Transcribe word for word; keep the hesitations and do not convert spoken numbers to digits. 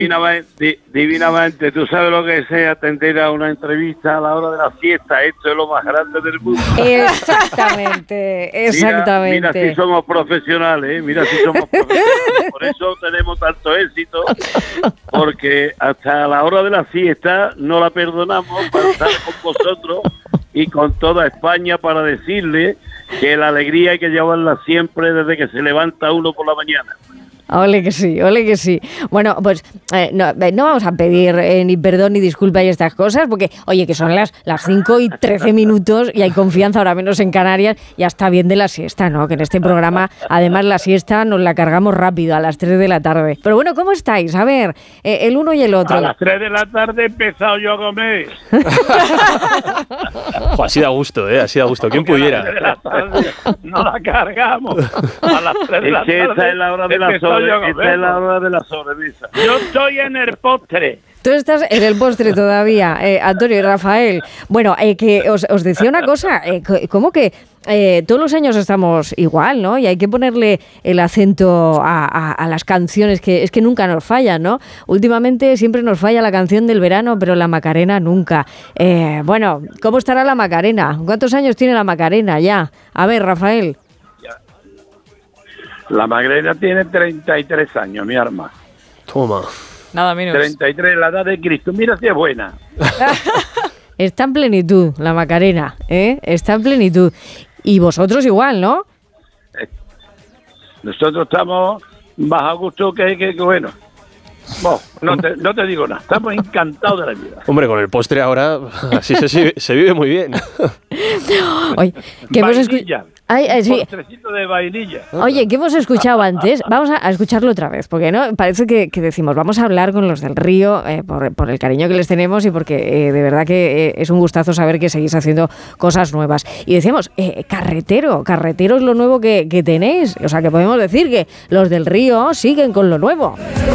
Divinamente, divinamente, tú sabes lo que es atender a una entrevista a la hora de la siesta. Esto es lo más grande del mundo. Exactamente, exactamente. Mira, mira si somos profesionales, ¿eh? Mira si somos profesionales. Por eso tenemos tanto éxito, porque hasta la hora de la siesta no la perdonamos para estar con vosotros y con toda España para decirle que la alegría hay que llevarla siempre desde que se levanta uno por la mañana. Ole que sí, ole que sí. Bueno, pues eh, no, no vamos a pedir eh, ni perdón ni disculpa y estas cosas, porque, oye, que son las las cinco y trece minutos y hay confianza, ahora menos en Canarias, ya está bien de la siesta, ¿no? Que en este programa, además, la siesta nos la cargamos rápido, a las tres de la tarde. Pero bueno, ¿cómo estáis? A ver, eh, el uno y el otro. A las tres de la tarde he empezado yo a comer. Jo, así da gusto, ¿eh? Así da gusto. ¿Quién pudiera? A las tres de la tarde no la cargamos. A las tres de la tarde. Esta es la hora de la sobre, esta es la hora de la sobremesa. Yo estoy en el postre. Tú estás en el postre todavía, eh, Antonio y Rafael. Bueno, eh, que os, os decía una cosa, eh, ¿cómo que eh, todos los años estamos igual, ¿no? Y hay que ponerle el acento a, a, a las canciones, que es que nunca nos fallan, ¿no? Últimamente siempre nos falla la canción del verano, pero la Macarena nunca. Eh, bueno, ¿cómo estará la Macarena? ¿Cuántos años tiene la Macarena ya? A ver, Rafael. La Macarena tiene treinta y tres años, mi arma. Toma. Nada menos. treinta y tres, la edad de Cristo. Mira si es buena. Está en plenitud la Macarena, ¿eh? Está en plenitud. Y vosotros igual, ¿no? Nosotros estamos más a gusto que, que, que bueno. Bueno, no te, no te digo nada. Estamos encantados de la vida. Hombre, con el postre ahora así se, se vive muy bien. Oye, que hemos escuchado... Ay, ay, sí. Postrecito de vainilla. Oye, ¿qué hemos escuchado antes? Vamos a, a escucharlo otra vez, porque no parece que, que decimos, vamos a hablar con los del Río eh, por, por el cariño que les tenemos y porque eh, de verdad que eh, es un gustazo saber que seguís haciendo cosas nuevas. Y decíamos, eh, carretero, carretero es lo nuevo que, que tenéis. O sea, que podemos decir que los del Río siguen con lo nuevo.